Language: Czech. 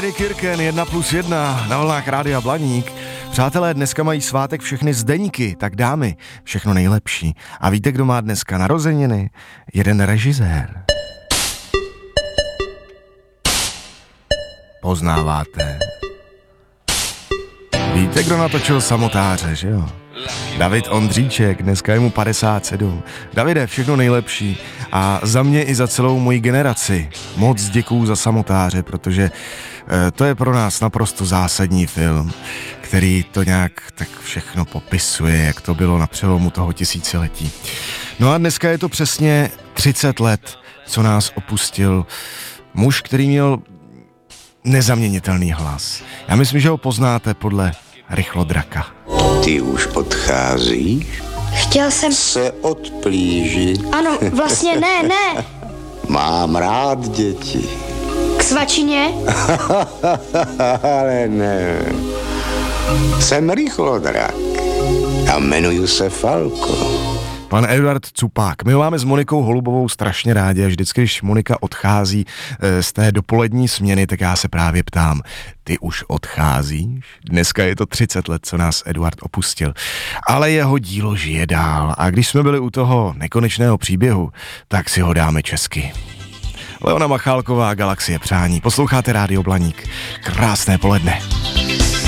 Tady Kirken 1+1 na vlnách Rádia Blaník. Přátelé, dneska mají svátek všechny Zdeňky, tak dámy, všechno nejlepší. A víte, kdo má dneska narozeniny? Jeden režisér. Poznáváte? Víte, kdo natočil Samotáře, že jo? David Ondříček, dneska je mu 57. Davide, všechno nejlepší a za mě i za celou moji generaci moc děkuju za Samotáře, protože to je pro nás naprosto zásadní film, který to nějak tak všechno popisuje, jak to bylo na přelomu toho tisíciletí. No a dneska je to přesně 30 let, co nás opustil muž, který měl nezaměnitelný hlas. Já myslím, že ho poznáte podle Rychlodraka. Ty už odcházíš? Chtěl jsem Se odplížit. Ano, vlastně ne. Mám rád děti. K svačině? Ale ne. Jsem Rychlodrak a jmenuji se Falko. Pan Eduard Cupák. My ho máme s Monikou Holubovou strašně rádi a vždycky, když Monika odchází z té dopolední směny, tak já se právě ptám, ty už odcházíš? Dneska je to 30 let, co nás Eduard opustil. Ale jeho dílo žije dál a když jsme byli u toho nekonečného příběhu, tak si ho dáme česky. Leona Machálková, Galaxie přání. Posloucháte Rádio Blaník. Krásné poledne.